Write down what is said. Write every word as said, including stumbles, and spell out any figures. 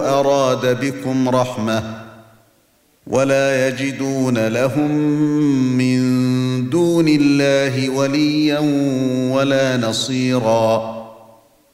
أراد بكم رحمة ولا يجدون لهم من دون الله وليا ولا نصيرا